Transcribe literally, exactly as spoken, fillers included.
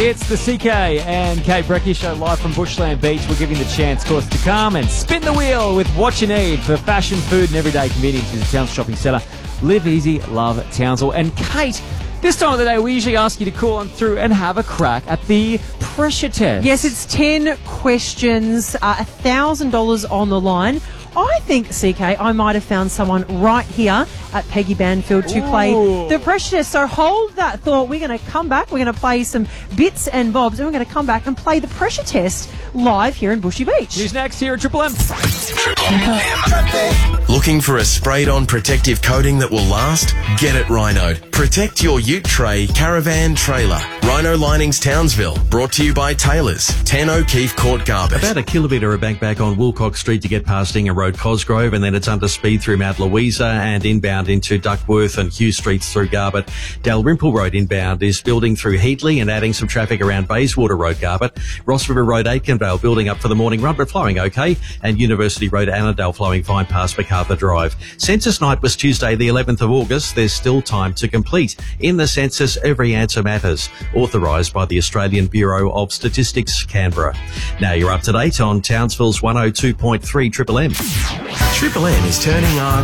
It's the C K and Kate Brecky Show live from Bushland Beach. We're giving you the chance, of course, to come and spin the wheel with what you need for fashion, food and everyday convenience. Visit Townsville Shopping Centre. Live easy, love Townsville. And Kate, this time of the day, we usually ask you to call on through and have a crack at the pressure test. Yes, it's ten questions, uh, one thousand dollars on the line. I think, C K, I might have found someone right here at Peggy Banfield to Ooh. play the pressure test. So hold that thought. We're going to come back. We're going to play some bits and bobs, and we're going to come back and play the pressure test live here in Bushy Beach. Who's next here at Triple M? Triple M. Looking for a sprayed-on protective coating that will last? Get it Rhino. Protect your ute tray, caravan, trailer. Rhino Linings Townsville. Brought to you by Taylors. ten O'Keefe Court, Garbett. About a kilometre of bank back on Woolcock Street to get past Ingham Road, Cosgrove, and then it's under speed through Mount Louisa and inbound into Duckworth and Hugh Streets through Garbett. Dalrymple Road inbound is building through Heatley and adding some traffic around Bayswater Road, Garbett. Ross River Road, Aikenvale building up for the morning run, but flowing okay. And University Road, Annandale flowing fine past MacArthur Drive. Census night was Tuesday, the eleventh of August. There's still time to complete. In the census, every answer matters. Authorised by the Australian Bureau of Statistics, Canberra. Now you're up to date on Townsville's one oh two point three Triple M. Triple M is turning our